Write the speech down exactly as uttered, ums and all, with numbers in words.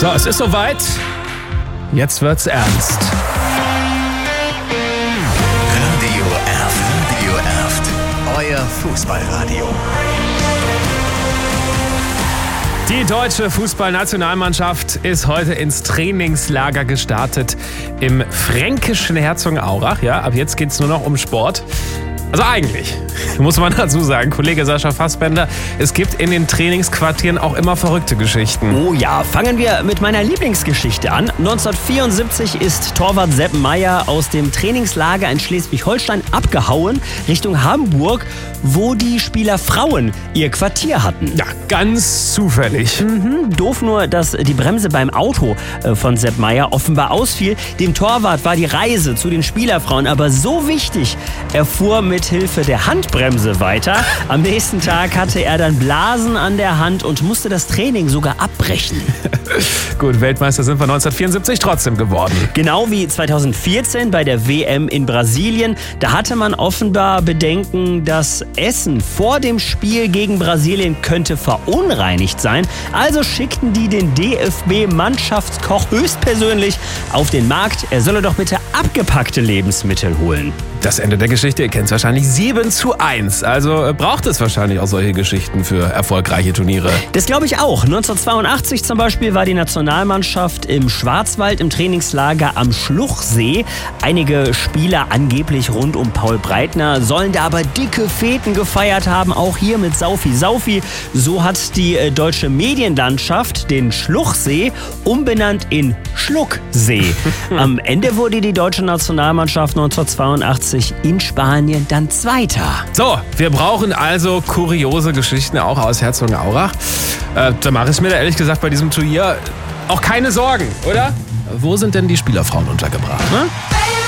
So, es ist soweit. Jetzt wird's ernst. Radio Erft. Radio Erft. Euer Fußballradio. Die deutsche Fußballnationalmannschaft ist heute ins Trainingslager gestartet im fränkischen Herzogenaurach. Ja, ab jetzt geht's nur noch um Sport. Also eigentlich, muss man dazu sagen, Kollege Sascha Fassbender, es gibt in den Trainingsquartieren auch immer verrückte Geschichten. Oh ja, fangen wir mit meiner Lieblingsgeschichte an. neunzehnhundertvierundsiebzig ist Torwart Sepp Maier aus dem Trainingslager in Schleswig-Holstein abgehauen Richtung Hamburg, wo die Spieler Frauen ihr Quartier hatten. Ja, ganz zufällig. Mhm, doof nur, dass die Bremse beim Auto von Sepp Maier offenbar ausfiel. Dem Torwart war die Reise zu den Spielerfrauen aber so wichtig, er fuhr mit Hilfe der Handbremse weiter. Am nächsten Tag hatte er dann Blasen an der Hand und musste das Training sogar abbrechen. Gut, Weltmeister sind wir neunzehnhundertvierundsiebzig trotzdem geworden. Genau wie zweitausendvierzehn bei der W M in Brasilien. Da hatte man offenbar Bedenken, das Essen vor dem Spiel gegen Brasilien könnte verunreinigt sein. Also schickten die den D F B-Mannschaftskoch höchstpersönlich auf den Markt. Er solle doch bitte abgepackte Lebensmittel holen. Das Ende der Geschichte, ihr kennt es wahrscheinlich, sieben zu eins. Also äh, braucht es wahrscheinlich auch solche Geschichten für erfolgreiche Turniere. Das glaube ich auch. neunzehnhundertzweiundachtzig zum Beispiel war die Nationalmannschaft im Schwarzwald im Trainingslager am Schluchsee. Einige Spieler, angeblich rund um Paul Breitner, sollen da aber dicke Feten gefeiert haben. Auch hier mit Saufi Saufi. So hat die äh, deutsche Medienlandschaft den Schluchsee umbenannt in Schlucksee. Am Ende wurde die deutsche Nationalmannschaft neunzehnhundertzweiundachtzig in Spanien dann Zweiter. So, wir brauchen also kuriose Geschichten auch aus Herzogenaurach. Äh, da mache ich mir da ehrlich gesagt bei diesem Turnier auch keine Sorgen, oder? Wo sind denn die Spielerfrauen untergebracht, ne?